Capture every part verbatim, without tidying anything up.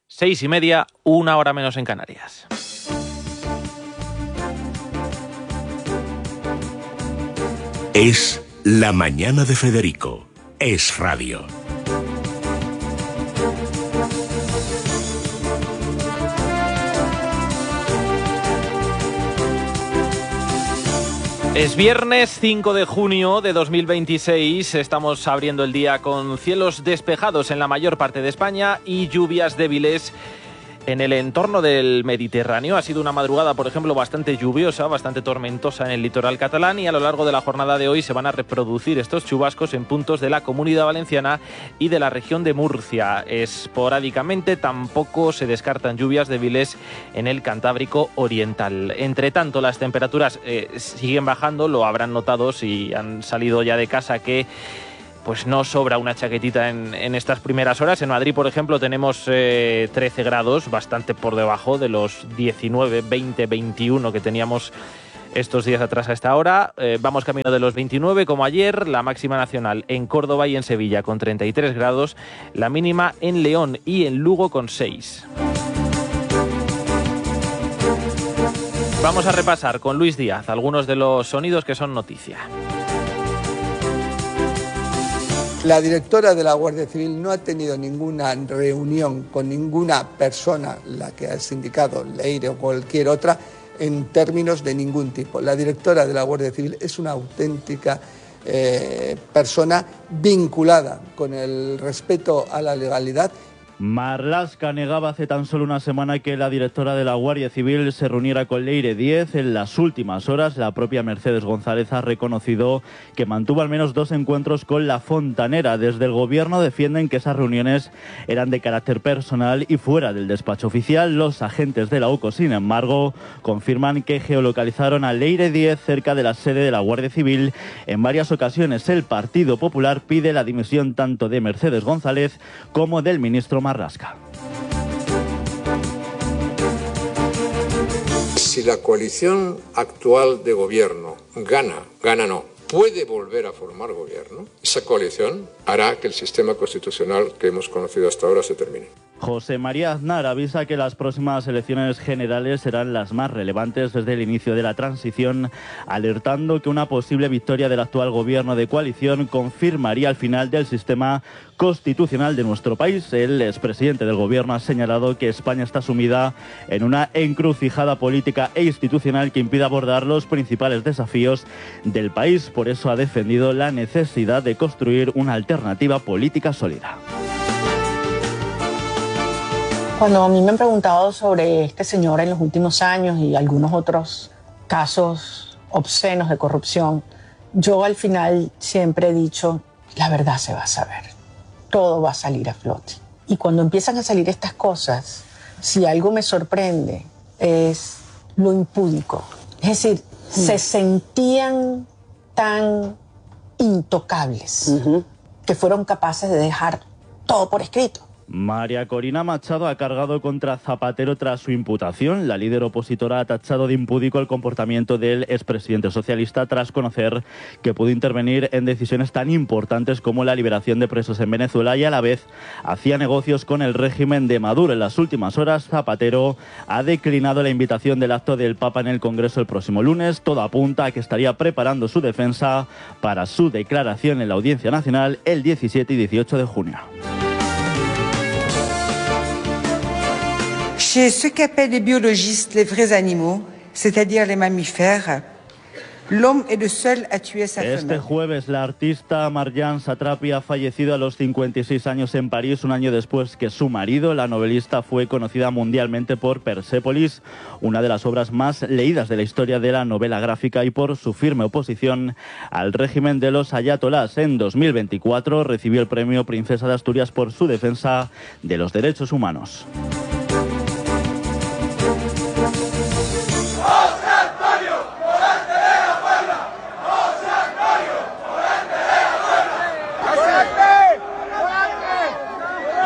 Seis y media, una hora menos en Canarias. Es La Mañana de Federico. Es radio. Es viernes cinco de junio de dos mil veintiséis, estamos abriendo el día con cielos despejados en la mayor parte de España y lluvias débiles en el entorno del Mediterráneo. Ha sido una madrugada, por ejemplo, bastante lluviosa, bastante tormentosa en el litoral catalán, y a lo largo de la jornada de hoy se van a reproducir estos chubascos en puntos de la Comunidad Valenciana y de la región de Murcia. Esporádicamente tampoco se descartan lluvias débiles en el Cantábrico Oriental. Entre tanto, las temperaturas eh, siguen bajando, lo habrán notado si han salido ya de casa que pues no sobra una chaquetita en, en estas primeras horas. En Madrid, por ejemplo, tenemos eh, trece grados, bastante por debajo de los diecinueve, veinte, veintiuno que teníamos estos días atrás a esta hora. Eh, vamos camino de los veintinueve, como ayer. La máxima nacional en Córdoba y en Sevilla con treinta y tres grados. La mínima en León y en Lugo con seis. Vamos a repasar con Luis Díaz algunos de los sonidos que son noticia. La directora de la Guardia Civil no ha tenido ninguna reunión con ninguna persona, la que has indicado, Leire o cualquier otra, en términos de ningún tipo. La directora de la Guardia Civil es una auténtica eh, persona vinculada con el respeto a la legalidad. Marlaska negaba hace tan solo una semana que la directora de la Guardia Civil se reuniera con Leire Díez. En las últimas horas, la propia Mercedes González ha reconocido que mantuvo al menos dos encuentros con la fontanera. Desde el gobierno defienden que esas reuniones eran de carácter personal y fuera del despacho oficial. Los agentes de la U C O, sin embargo, confirman que geolocalizaron a Leire Díez cerca de la sede de la Guardia Civil. En varias ocasiones, el Partido Popular pide la dimisión tanto de Mercedes González como del ministro Marlaska. Si la coalición actual de gobierno gana, gana no, puede volver a formar gobierno, esa coalición hará que el sistema constitucional que hemos conocido hasta ahora se termine. José María Aznar avisa que las próximas elecciones generales serán las más relevantes desde el inicio de la transición, alertando que una posible victoria del actual gobierno de coalición confirmaría el final del sistema constitucional de nuestro país. El expresidente del gobierno ha señalado que España está sumida en una encrucijada política e institucional que impide abordar los principales desafíos del país. Por eso ha defendido la necesidad de construir una alternativa política sólida. Cuando a mí me han preguntado sobre este señor en los últimos años y algunos otros casos obscenos de corrupción, yo al final siempre he dicho, la verdad se va a saber, todo va a salir a flote. Y cuando empiezan a salir estas cosas, si algo me sorprende es lo impúdico. Es decir, mm. se sentían tan intocables uh-huh. que fueron capaces de dejar todo por escrito. María Corina Machado ha cargado contra Zapatero tras su imputación. La líder opositora ha tachado de impúdico el comportamiento del expresidente socialista tras conocer que pudo intervenir en decisiones tan importantes como la liberación de presos en Venezuela y a la vez hacía negocios con el régimen de Maduro. En las últimas horas, Zapatero ha declinado la invitación del acto del Papa en el Congreso el próximo lunes. Todo apunta a que estaría preparando su defensa para su declaración en la Audiencia Nacional el diecisiete y dieciocho de junio. Chez ceux qu'appellent les biologistes les vrais animaux, c'est-à-dire les mammifères, l'homme est le seul à tuer sa femelle. Este jueves la artista Marjane Satrapi ha fallecido a los cincuenta y seis años en París, un año después que su marido. La novelista fue conocida mundialmente por Persépolis, una de las obras más leídas de la historia de la novela gráfica, y por su firme oposición al régimen de los ayatolás. En dos mil veinticuatro recibió el premio Princesa de Asturias por su defensa de los derechos humanos.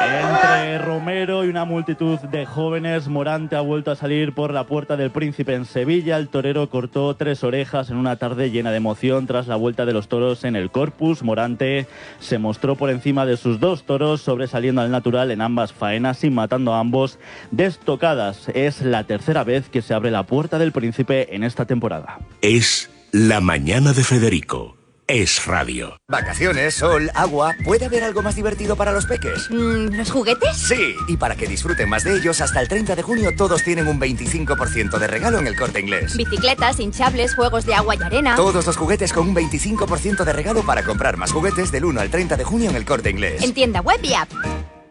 Entre Romero y una multitud de jóvenes, Morante ha vuelto a salir por la Puerta del Príncipe en Sevilla. El torero cortó tres orejas en una tarde llena de emoción tras la vuelta de los toros en el Corpus. Morante se mostró por encima de sus dos toros, sobresaliendo al natural en ambas faenas y matando a ambos destocadas. Es la tercera vez que se abre la Puerta del Príncipe en esta temporada. Es La Mañana de Federico. Es Radio. Vacaciones, sol, agua. ¿Puede haber algo más divertido para los peques? Mm, ¿Los juguetes? Sí, y para que disfruten más de ellos, hasta el treinta de junio todos tienen un veinticinco por ciento de regalo en El Corte Inglés. Bicicletas, hinchables, juegos de agua y arena. Todos los juguetes con un veinticinco por ciento de regalo para comprar más juguetes del uno al treinta de junio en El Corte Inglés. En tienda web y app.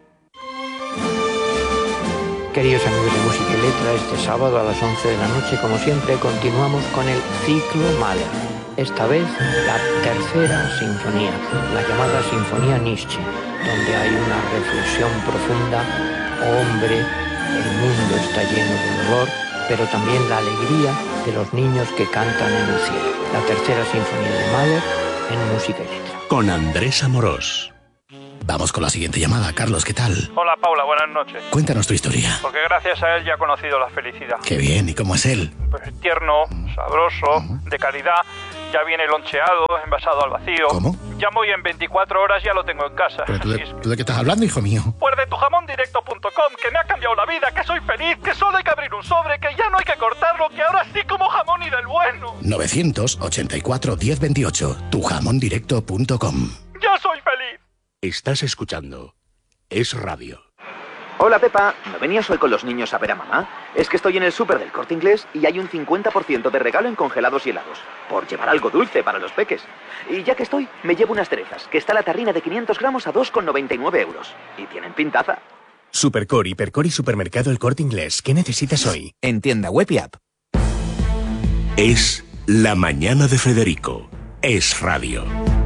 Queridos amigos de Música y Letra, este sábado a las once de la noche, como siempre, continuamos con el ciclo Mahler. Esta vez la tercera sinfonía, la llamada Sinfonía Nietzsche, donde hay una reflexión profunda. Hombre, el mundo está lleno de dolor, pero también la alegría de los niños que cantan en el cielo. La tercera sinfonía de Mahler en Música y Letra. Con Andrés Amorós. Vamos con la siguiente llamada. Carlos, ¿qué tal? Hola, Paula, buenas noches. Cuéntanos tu historia. Porque gracias a él ya he conocido la felicidad. Qué bien, ¿y cómo es él? Pues tierno, sabroso, uh-huh. de calidad, ya viene loncheado, envasado al vacío. ¿Cómo? Ya muy en veinticuatro horas ya lo tengo en casa. ¿Pero tú de, es... ¿tú de qué estás hablando, hijo mío? Pues de tu jamón directo punto com, que me ha cambiado la vida, que soy feliz, que solo hay que abrir un sobre, que ya no hay que cortarlo, que ahora sí como jamón y del bueno. novecientos ochenta y cuatro, diez veintiocho, tu jamón directo punto com. ¡Ya soy feliz! Estás escuchando Es Radio. Hola, Pepa. ¿No venías hoy con los niños a ver a mamá? Es que estoy en el súper del Corte Inglés y hay un cincuenta por ciento de regalo en congelados y helados. Por llevar algo dulce para los peques. Y ya que estoy, me llevo unas cerezas, que está la tarrina de quinientos gramos a dos con noventa y nueve euros. Y tienen pintaza. Supercore, Hipercore y Supermercado El Corte Inglés. ¿Qué necesitas hoy? En tienda web y app. Es La Mañana de Federico. Es Radio.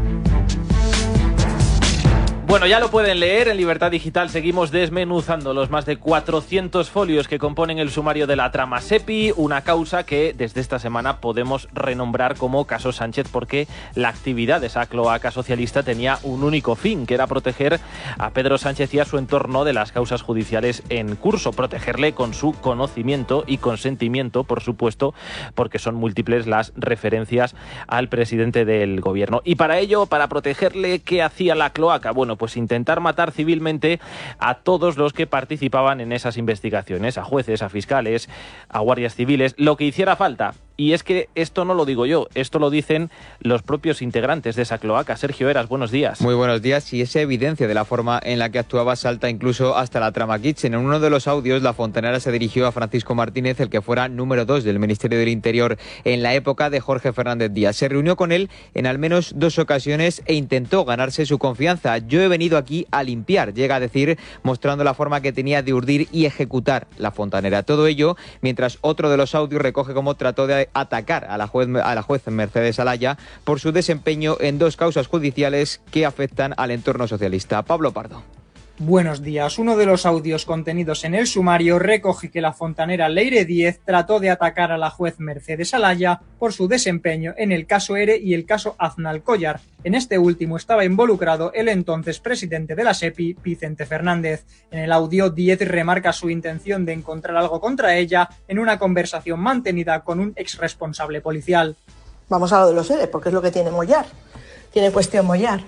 Bueno, ya lo pueden leer en Libertad Digital. Seguimos desmenuzando los más de cuatrocientos folios que componen el sumario de la trama SEPI, una causa que desde esta semana podemos renombrar como Caso Sánchez, porque la actividad de esa cloaca socialista tenía un único fin, que era proteger a Pedro Sánchez y a su entorno de las causas judiciales en curso, protegerle con su conocimiento y consentimiento, por supuesto, porque son múltiples las referencias al presidente del gobierno. Y para ello, para protegerle, ¿qué hacía la cloaca? Bueno, pues intentar matar civilmente a todos los que participaban en esas investigaciones, a jueces, a fiscales, a guardias civiles, lo que hiciera falta. Y es que esto no lo digo yo, esto lo dicen los propios integrantes de esa cloaca. Sergio Eras, buenos días. Muy buenos días, y esa evidencia de la forma en la que actuaba salta incluso hasta la trama Kitchen. En uno de los audios, la fontanera se dirigió a Francisco Martínez, el que fuera número dos del Ministerio del Interior en la época de Jorge Fernández Díaz. Se reunió con él en al menos dos ocasiones e intentó ganarse su confianza. Yo he venido aquí a limpiar, llega a decir, mostrando la forma que tenía de urdir y ejecutar la fontanera. Todo ello mientras otro de los audios recoge cómo trató de atacar a la juez, a la juez Mercedes Alaya por su desempeño en dos causas judiciales que afectan al entorno socialista. Pablo Pardo. Buenos días. Uno de los audios contenidos en el sumario recoge que la fontanera Leire Díez trató de atacar a la juez Mercedes Alaya por su desempeño en el caso ERE y el caso Aznalcóllar. En este último estaba involucrado el entonces presidente de la SEPI, Vicente Fernández. En el audio, Díez remarca su intención de encontrar algo contra ella en una conversación mantenida con un exresponsable policial. Vamos a lo de los ERE, porque es lo que tiene Mollar. Tiene cuestión Mollar.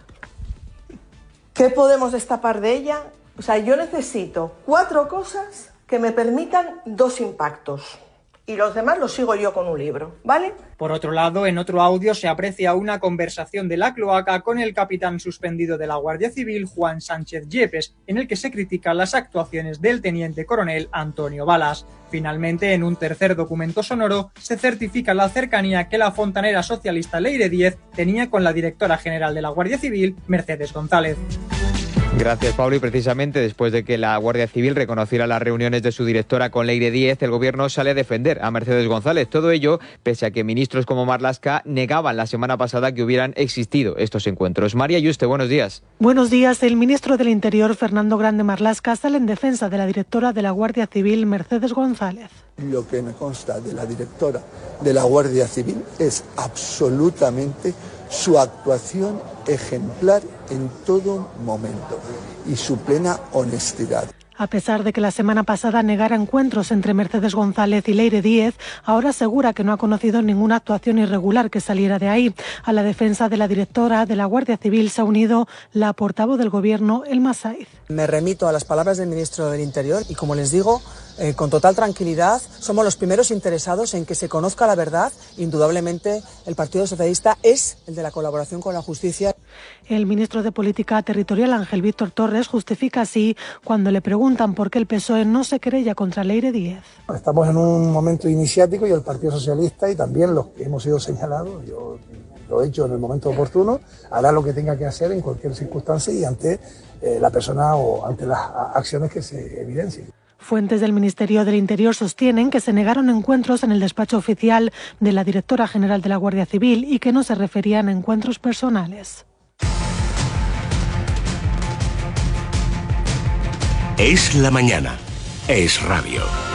¿Qué podemos destapar de ella? O sea, yo necesito cuatro cosas que me permitan dos impactos. Y los demás los sigo yo con un libro, ¿vale? Por otro lado, en otro audio se aprecia una conversación de la cloaca con el capitán suspendido de la Guardia Civil, Juan Sánchez Yepes, en el que se critican las actuaciones del teniente coronel Antonio Balas. Finalmente, en un tercer documento sonoro, se certifica la cercanía que la fontanera socialista Leire Díez tenía con la directora general de la Guardia Civil, Mercedes González. Gracias, Pablo. Y precisamente después de que la Guardia Civil reconociera las reuniones de su directora con Leire Díez, el gobierno sale a defender a Mercedes González. Todo ello pese a que ministros como Marlaska negaban la semana pasada que hubieran existido estos encuentros. María Yuste, buenos días. Buenos días. El ministro del Interior, Fernando Grande Marlaska, sale en defensa de la directora de la Guardia Civil, Mercedes González. Lo que me consta de la directora de la Guardia Civil es absolutamente su actuación ejemplar en todo momento. y su plena honestidad. A pesar de que la semana pasada negara encuentros entre Mercedes González y Leire Díez, ahora asegura que no ha conocido ninguna actuación irregular que saliera de ahí. A la defensa de la directora de la Guardia Civil se ha unido la portavoz del Gobierno, Elma Saiz. Me remito a las palabras del ministro del Interior y, como les digo, eh, con total tranquilidad, somos los primeros interesados en que se conozca la verdad. Indudablemente, el Partido Socialista es el de la colaboración con la justicia. El ministro de Política Territorial, Ángel Víctor Torres, justifica así cuando le preguntan por qué el P S O E no se querella contra Leire Díez. Estamos en un momento iniciático y el Partido Socialista y también los que hemos sido señalados, yo lo he hecho en el momento oportuno, hará lo que tenga que hacer en cualquier circunstancia y ante eh, la persona o ante las acciones que se evidencien. Fuentes del Ministerio del Interior sostienen que se negaron encuentros en el despacho oficial de la directora general de la Guardia Civil y que no se referían a encuentros personales. Es la mañana. Es radio.